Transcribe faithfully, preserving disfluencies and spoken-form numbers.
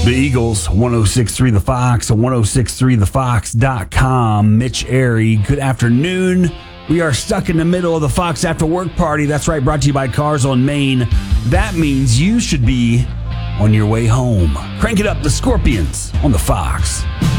The Eagles, ten sixty-three The Fox, and ten sixty-three the fox dot com. Mitch Airy, good afternoon. We are stuck in the middle of the Fox After Work Party. That's right, brought to you by Cars on Main. That means you should be on your way home. Crank it up, the Scorpions on the Fox.